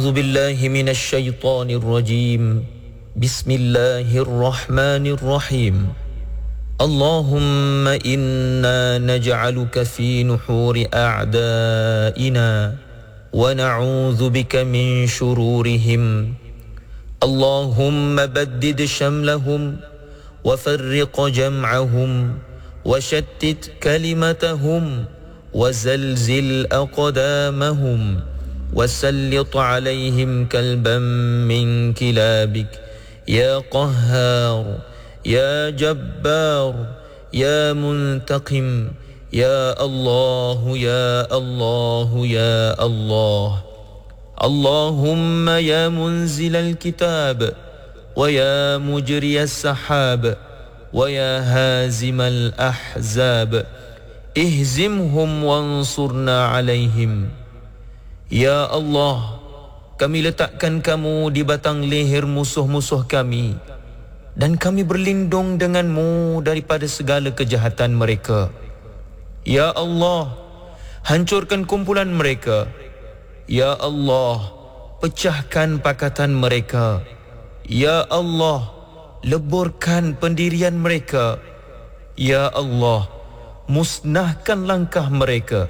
أعوذ بالله من الشيطان الرجيم بسم الله الرحمن الرحيم اللهم إنا نجعلك في نحور أعدائنا ونعوذ بك من شرورهم اللهم بدد شملهم وفرق جمعهم وشتت كلمتهم وزلزل أقدامهم وسلط عليهم كلبا من كلابك يا قهار يا جبار يا منتقم يا الله يا الله يا الله اللهم يا منزل الكتاب ويا مجري السحاب ويا هازم الأحزاب اهزمهم وانصرنا عليهم. Ya Allah, kami letakkan kamu di batang leher musuh-musuh kami dan kami berlindung denganmu daripada segala kejahatan mereka. Ya Allah, hancurkan kumpulan mereka. Ya Allah, pecahkan pakatan mereka. Ya Allah, leburkan pendirian mereka. Ya Allah, musnahkan langkah mereka.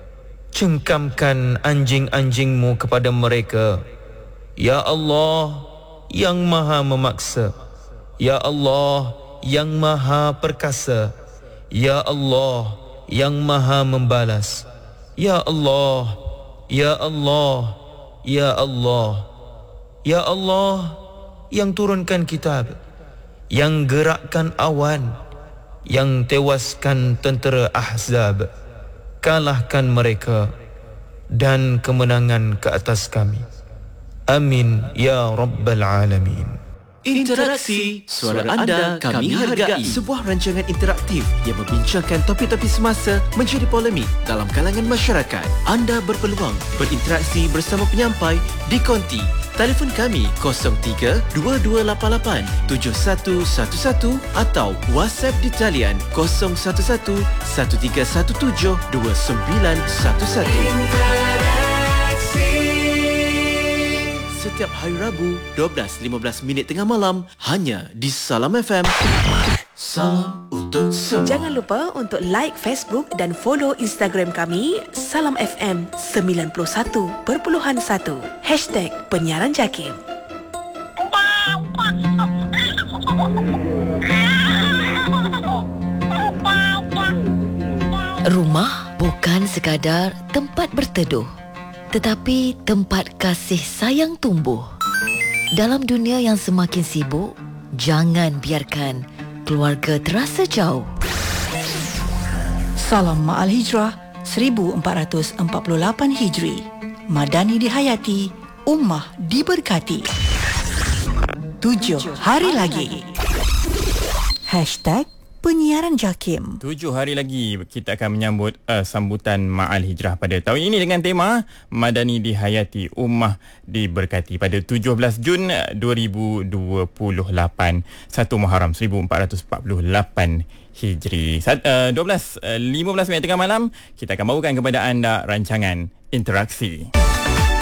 Cengkamkan anjing-anjingmu kepada mereka. Ya Allah, yang maha memaksa. Ya Allah, yang maha perkasa. Ya Allah, yang maha membalas. Ya Allah, Ya Allah, Ya Allah, Ya Allah, yang turunkan kitab, yang gerakkan awan, yang tewaskan tentera Ahzab. Kalahkan mereka dan kemenangan ke atas kami. Amin ya Rabbal Alamin. Interaksi suara anda kami hargai. Sebuah rancangan interaktif yang membincangkan topik-topik semasa menjadi polemik dalam kalangan masyarakat. Anda berpeluang berinteraksi bersama penyampai di konti. Telefon kami 03-2288-7111 atau WhatsApp di talian 0111-2911. Setiap hari Rabu 12.15 tengah malam hanya di Salam FM. Salam untuk semua. Jangan lupa untuk like Facebook dan follow Instagram kami Salam FM 91.1 #penyiaran JAKIM. Rumah bukan sekadar tempat berteduh, tetapi tempat kasih sayang tumbuh. Dalam dunia yang semakin sibuk, jangan biarkan keluarga terasa jauh. Salam Ma'al Hijrah 1448 Hijri. Madani dihayati, ummah diberkati. 7 hari lagi. #penyiaran JAKIM. 7 hari lagi kita akan menyambut sambutan Ma'al Hijrah pada tahun ini dengan tema Madani dihayati, ummah diberkati pada 17 Jun 2028, 1 Muharram 1448 Hijri. 12.15 tengah malam kita akan bawakan kepada anda rancangan interaksi.